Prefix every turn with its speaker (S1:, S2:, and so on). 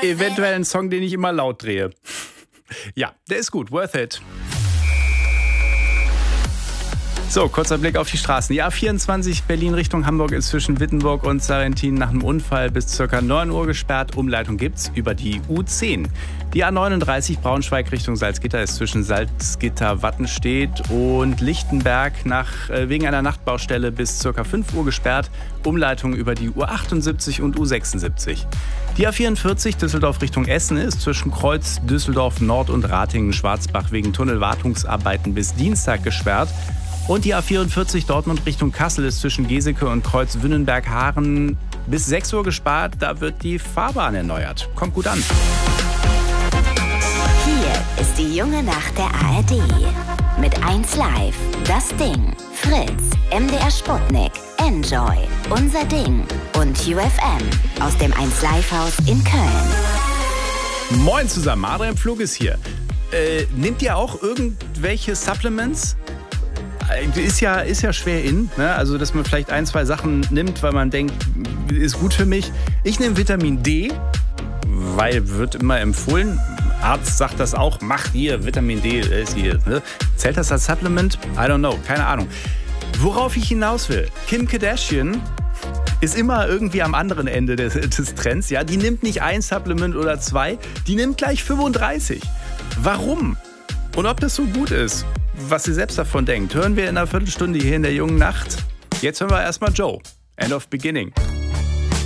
S1: eventuell ein Song, den ich immer laut drehe. Ja, der ist gut. Worth it. So, kurzer Blick auf die Straßen. Die A24 Berlin Richtung Hamburg ist zwischen Wittenburg und Sarrentin nach einem Unfall bis ca. 9 Uhr gesperrt. Umleitung gibt's über die U10. Die A39 Braunschweig Richtung Salzgitter ist zwischen Salzgitter-Wattenstedt und Lichtenberg wegen einer Nachtbaustelle bis ca. 5 Uhr gesperrt. Umleitung über die U78 und U76. Die A44 Düsseldorf Richtung Essen ist zwischen Kreuz Düsseldorf Nord und Ratingen-Schwarzbach wegen Tunnelwartungsarbeiten bis Dienstag gesperrt. Und die A44 Dortmund Richtung Kassel ist zwischen Geseke und Kreuz Wünnenberg-Haaren bis 6 Uhr gesperrt. Da wird die Fahrbahn erneuert. Kommt gut an.
S2: Hier ist die junge Nacht der ARD. Mit 1 Live, Das Ding, Fritz, MDR Sputnik, Enjoy, Unser Ding und UFM aus dem 1 Live Haus in Köln.
S1: Moin zusammen, Adrian Pflug ist hier. Nehmt ihr auch irgendwelche Supplements? Ist ja schwer ne? Also, dass man vielleicht 1, 2 Sachen nimmt, weil man denkt, ist gut für mich. Ich nehme Vitamin D, weil wird immer empfohlen. Arzt sagt das auch, mach hier, Vitamin D ist hier. Ne? Zählt das als Supplement? I don't know, keine Ahnung. Worauf ich hinaus will, Kim Kardashian ist immer irgendwie am anderen Ende des Trends. Ja? Die nimmt nicht 1 Supplement oder 2, die nimmt gleich 35. Warum? Und ob das so gut ist? Was sie selbst davon denkt, hören wir in einer Viertelstunde hier in der jungen Nacht. Jetzt hören wir erstmal Joe. End of Beginning.